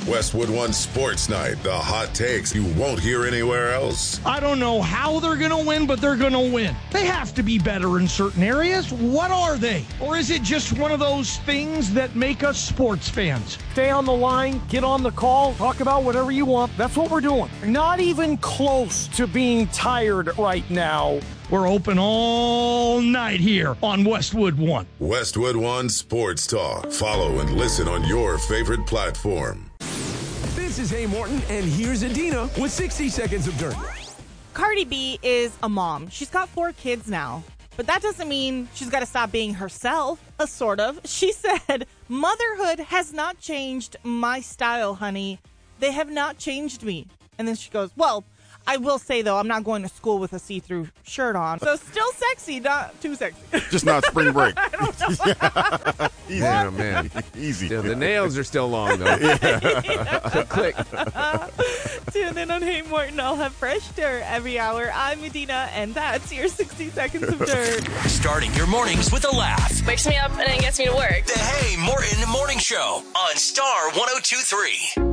Westwood One Sports Night. The hot takes you won't hear anywhere else. I don't know how they're going to win, but they're going to win. They have to be better in certain areas. What are they? Or is it just one of those things that make us sports fans? Stay on the line, get on the call, talk about whatever you want. That's what we're doing. Not even close to being tired right now. We're open all night here on Westwood One. Westwood One Sports Talk. Follow and listen on your favorite platform. This is Hey Morton, and here's Adina with 60 Seconds of Dirt. Cardi B is a mom. She's got 4 kids now. But that doesn't mean she's got to stop being herself, sort of. She said, motherhood has not changed my style, honey. They have not changed me. And then she goes, well, I will say, though, I'm not going to school with a see-through shirt on. So still sexy, not too sexy. Just not spring break. I don't know. Yeah, man. Easy. Still, the nails are still long, though. Yeah. Click. Tune in on Hey Morton. I'll have fresh dirt every hour. I'm Medina, and that's your 60 Seconds of Dirt. Starting your mornings with a laugh. Wakes me up and then gets me to work. The Hey Morton Morning Show on Star 102.3.